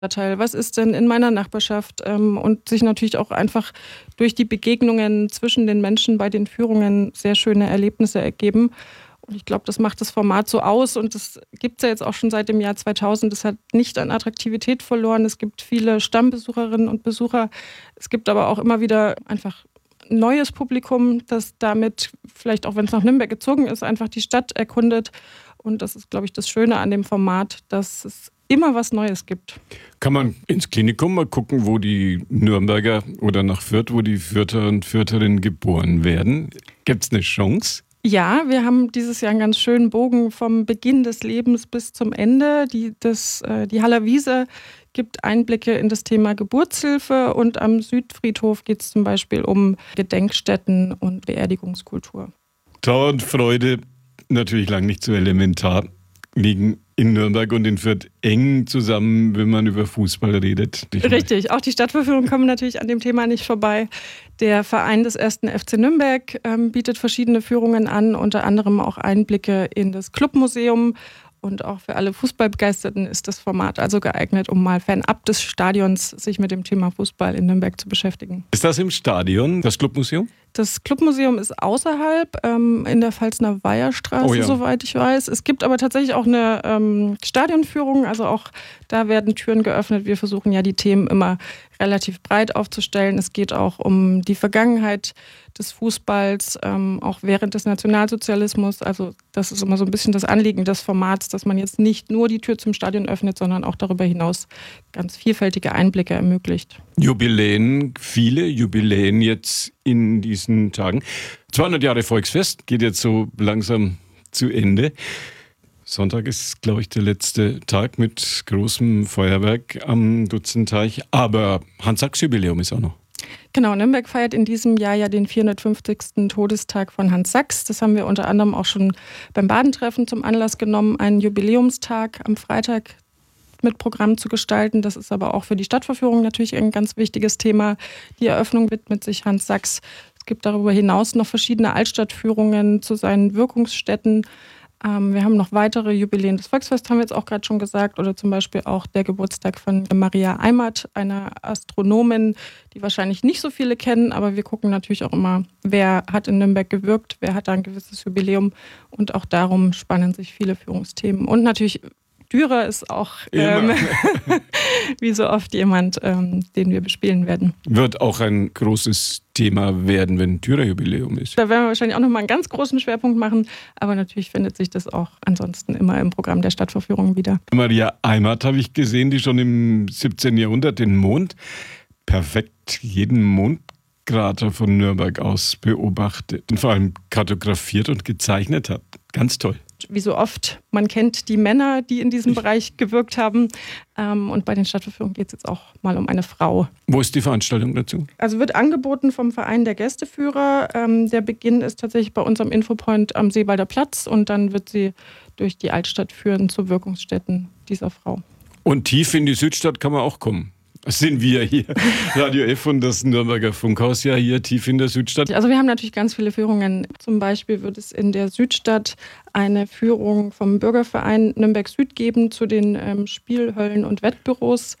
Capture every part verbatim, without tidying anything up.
Stadtteil, was ist denn in meiner Nachbarschaft ähm, und sich natürlich auch einfach durch die Begegnungen zwischen den Menschen bei den Führungen sehr schöne Erlebnisse ergeben. Und ich glaube, das macht das Format so aus und das gibt es ja jetzt auch schon seit dem Jahr zweitausend. Es hat nicht an Attraktivität verloren. Es gibt viele Stammbesucherinnen und Besucher. Es gibt aber auch immer wieder einfach neues Publikum, das damit, vielleicht auch wenn es nach Nürnberg gezogen ist, einfach die Stadt erkundet. Und das ist, glaube ich, das Schöne an dem Format, dass es immer was Neues gibt. Kann man ins Klinikum mal gucken, wo die Nürnberger oder nach Fürth, wo die Fürther und Fürtherinnen geboren werden? Gibt es eine Chance? Ja, wir haben dieses Jahr einen ganz schönen Bogen vom Beginn des Lebens bis zum Ende. Die, das, äh, die Haller Wiese gibt Einblicke in das Thema Geburtshilfe und am Südfriedhof geht es zum Beispiel um Gedenkstätten und Beerdigungskultur. Trauer und Freude, natürlich lang nicht so elementar, liegen in Nürnberg und in Fürth eng zusammen, wenn man über Fußball redet. Richtig, auch die Stadtverführungen kommen natürlich an dem Thema nicht vorbei. Der Verein des ersten F C Nürnberg ähm, bietet verschiedene Führungen an, unter anderem auch Einblicke in das Clubmuseum. Und auch für alle Fußballbegeisterten ist das Format also geeignet, um mal fernab des Stadions sich mit dem Thema Fußball in Nürnberg zu beschäftigen. Ist das im Stadion, das Clubmuseum? Das Clubmuseum ist außerhalb, ähm, in der Pfalzner Weiherstraße, oh ja. Soweit ich weiß. Es gibt aber tatsächlich auch eine ähm, Stadionführung, also auch da werden Türen geöffnet. Wir versuchen ja die Themen immer relativ breit aufzustellen. Es geht auch um die Vergangenheit des Fußballs, ähm, auch während des Nationalsozialismus. Also das ist immer so ein bisschen das Anliegen des Formats, dass man jetzt nicht nur die Tür zum Stadion öffnet, sondern auch darüber hinaus ganz vielfältige Einblicke ermöglicht. Jubiläen, viele Jubiläen jetzt in diesen Tagen. zweihundert Jahre Volksfest geht jetzt so langsam zu Ende. Sonntag ist, glaube ich, der letzte Tag mit großem Feuerwerk am Dutzenteich. Aber Hans-Sachs-Jubiläum ist auch noch. Genau, Nürnberg feiert in diesem Jahr ja den vierhundertfünfzigsten Todestag von Hans Sachs. Das haben wir unter anderem auch schon beim Badentreffen zum Anlass genommen, einen Jubiläumstag am Freitag mit Programm zu gestalten. Das ist aber auch für die Stadtverführung natürlich ein ganz wichtiges Thema. Die Eröffnung widmet sich Hans Sachs. Es gibt darüber hinaus noch verschiedene Altstadtführungen zu seinen Wirkungsstätten. Ähm, wir haben noch weitere Jubiläen. Das Volksfest haben wir jetzt auch gerade schon gesagt. Oder zum Beispiel auch der Geburtstag von Maria Eimert, einer Astronomin, die wahrscheinlich nicht so viele kennen. Aber wir gucken natürlich auch immer, wer hat in Nürnberg gewirkt, wer hat da ein gewisses Jubiläum. Und auch darum spannen sich viele Führungsthemen. Und natürlich Dürer ist auch ähm, wie so oft jemand, ähm, den wir bespielen werden. Wird auch ein großes Thema werden, wenn Dürer-Jubiläum ist. Da werden wir wahrscheinlich auch nochmal einen ganz großen Schwerpunkt machen, aber natürlich findet sich das auch ansonsten immer im Programm der Stadtverführung wieder. Maria Eimert habe ich gesehen, die schon im siebzehnten Jahrhundert den Mond perfekt jeden Mondkrater von Nürnberg aus beobachtet und vor allem kartografiert und gezeichnet hat. Ganz toll. Wie so oft, man kennt die Männer, die in diesem Bereich gewirkt haben. Und bei den Stadtverführungen geht es jetzt auch mal um eine Frau. Wo ist die Veranstaltung dazu? Also wird angeboten vom Verein der Gästeführer. Der Beginn ist tatsächlich bei uns am Infopoint am Seewalder Platz und dann wird sie durch die Altstadt führen zu Wirkungsstätten dieser Frau. Und tief in die Südstadt kann man auch kommen. Das sind wir hier, Radio F und das Nürnberger Funkhaus, ja hier tief in der Südstadt. Also wir haben natürlich ganz viele Führungen. Zum Beispiel wird es in der Südstadt eine Führung vom Bürgerverein Nürnberg Süd geben zu den ähm, Spielhöllen und Wettbüros.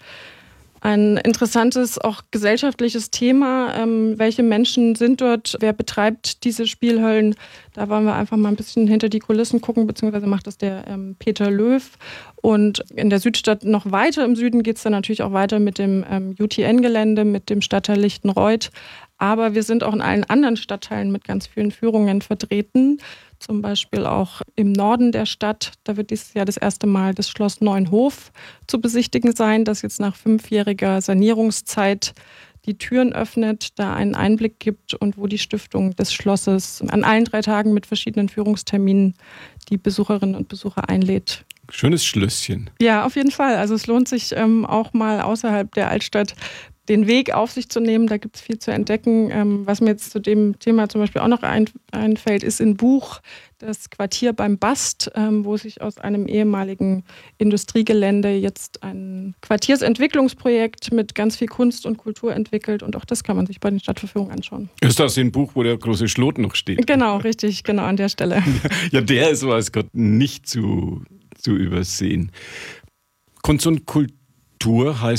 Ein interessantes, auch gesellschaftliches Thema. Ähm, welche Menschen sind dort? Wer betreibt diese Spielhöllen? Da wollen wir einfach mal ein bisschen hinter die Kulissen gucken, beziehungsweise macht das der ähm, Peter Löw. Und in der Südstadt noch weiter im Süden geht es dann natürlich auch weiter mit dem ähm, U T N-Gelände, mit dem Stadtteil Lichtenreuth. Aber wir sind auch in allen anderen Stadtteilen mit ganz vielen Führungen vertreten. Zum Beispiel auch im Norden der Stadt. Da wird dieses Jahr das erste Mal das Schloss Neuenhof zu besichtigen sein, das jetzt nach fünfjähriger Sanierungszeit die Türen öffnet, da einen Einblick gibt und wo die Stiftung des Schlosses an allen drei Tagen mit verschiedenen Führungsterminen die Besucherinnen und Besucher einlädt. Schönes Schlösschen. Ja, auf jeden Fall. Also es lohnt sich ähm, auch mal außerhalb der Altstadt den Weg auf sich zu nehmen. Da gibt es viel zu entdecken. Ähm, was mir jetzt zu dem Thema zum Beispiel auch noch ein, einfällt, ist ein Buch, das Quartier beim Bast, ähm, wo sich aus einem ehemaligen Industriegelände jetzt ein Quartiersentwicklungsprojekt mit ganz viel Kunst und Kultur entwickelt. Und auch das kann man sich bei den Stadtverführungen anschauen. Ist das ein Buch, wo der große Schlot noch steht? Genau, richtig, genau an der Stelle. Ja, der ist, weiß Gott, nicht zu, zu übersehen. Kunst und Kultur Tour heißt